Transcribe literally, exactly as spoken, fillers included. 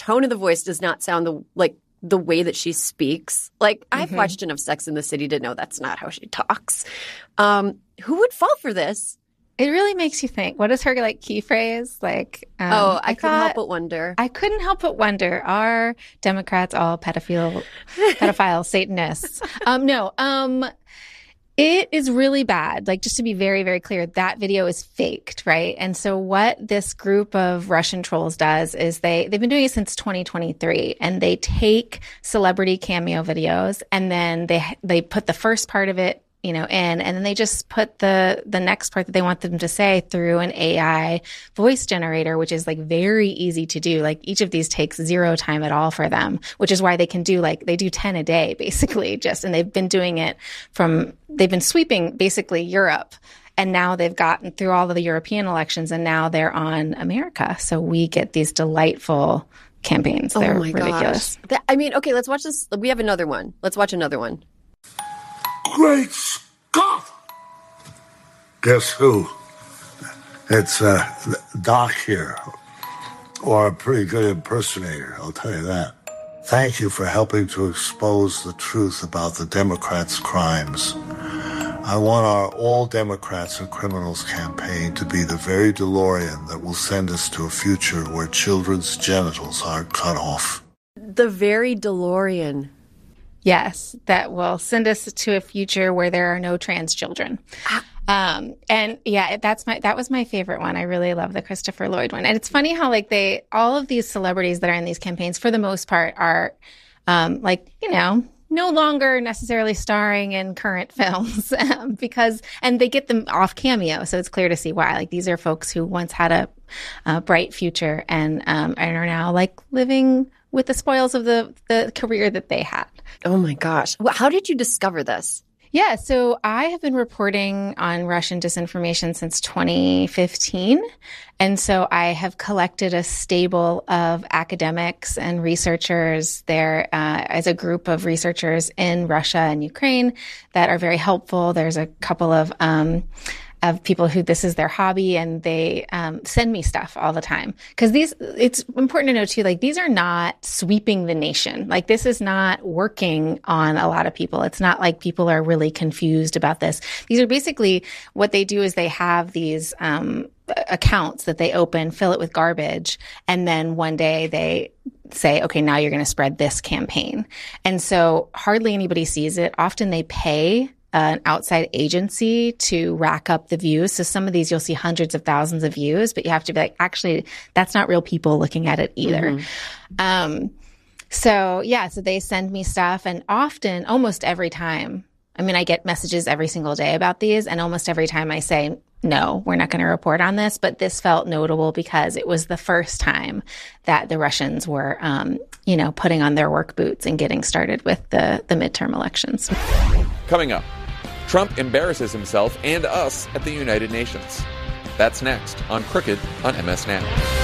tone of the voice does not sound the like the way that she speaks. Like, mm-hmm. I've watched enough Sex and the City to know that's not how she talks. Um, who would fall for this? It really makes you think. What is her, like, key phrase? Like, um, oh, I, I couldn't help but wonder. I couldn't help but wonder. Are Democrats all pedophile, pedophile Satanists? Um, no. Um, it is really bad. Like, just to be very, very clear, that video is faked, right? And so what this group of Russian trolls does is they, they've been doing it since twenty twenty-three, and they take celebrity cameo videos, and then they they put the first part of it, you know, in, and then they just put the, the next part that they want them to say through an A I voice generator, which is like very easy to do. Like, each of these takes zero time at all for them, which is why they can do like, they do ten a day basically just, and they've been doing it from, they've been sweeping basically Europe. And now they've gotten through all of the European elections, and now they're on America. So we get these delightful campaigns. They're oh my ridiculous. Gosh. That, I mean, okay, let's watch this. We have another one. Let's watch another one. Great Scott! Guess who? It's uh, Doc here, or a pretty good impersonator, I'll tell you that. Thank you for helping to expose the truth about the Democrats' crimes. I want our All Democrats and Criminals campaign to be the very DeLorean that will send us to a future where children's genitals are cut off. The very DeLorean. Yes, that will send us to a future where there are no trans children. Um, and yeah, that's my, that was my favorite one. I really love the Christopher Lloyd one. And it's funny how like they, all of these celebrities that are in these campaigns for the most part are, um, like, you know, no longer necessarily starring in current films um, because, and they get them off Cameo. So it's clear to see why. Like, these are folks who once had a, a bright future and, um, and are now like living with the spoils of the, the career that they had. Oh my gosh. How did you discover this? Yeah, so I have been reporting on Russian disinformation since twenty fifteen. And so I have collected a stable of academics and researchers there uh, as a group of researchers in Russia and Ukraine that are very helpful. There's a couple of um, of people who this is their hobby, and they um, send me stuff all the time. Because these, it's important to know too, like, these are not sweeping the nation. Like, this is not working on a lot of people. It's not like people are really confused about this. These are basically, what they do is they have these um, accounts that they open, fill it with garbage, and then one day they say, okay, now you're going to spread this campaign. And so hardly anybody sees it. Often they pay an outside agency to rack up the views. So some of these you'll see hundreds of thousands of views, but you have to be like, actually, that's not real people looking at it either. Mm-hmm. Um, so yeah, so they send me stuff, and often, almost every time, I mean, I get messages every single day about these, and almost every time I say, no, we're not going to report on this. But this felt notable because it was the first time that the Russians were, um, you know, putting on their work boots and getting started with the, the midterm elections. Coming up, Trump embarrasses himself and us at the United Nations. That's next on Crooked on M S Now.